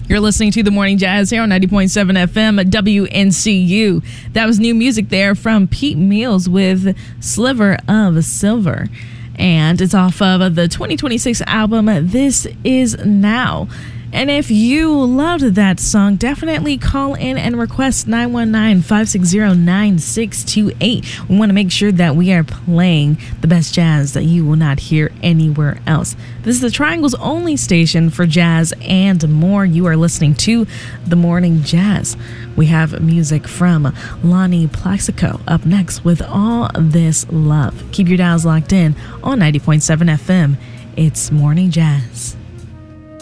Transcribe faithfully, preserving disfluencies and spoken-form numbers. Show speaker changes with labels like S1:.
S1: You're listening to The Morning Jazz here on ninety point seven F M W N C U. That was new music there from Pete Mills with Sliver of Silver. And it's off of the twenty twenty-six album, This Is Now. And if you loved that song, definitely call in and request nine one nine, five six zero, nine six two eight. We want to make sure that we are playing the best jazz that you will not hear anywhere else. This is the Triangle's only station for jazz and more. You are listening to The Morning Jazz. We have music from Lonnie Plaxico up next with All This Love. Keep your dials locked in on ninety point seven F M. It's Morning Jazz.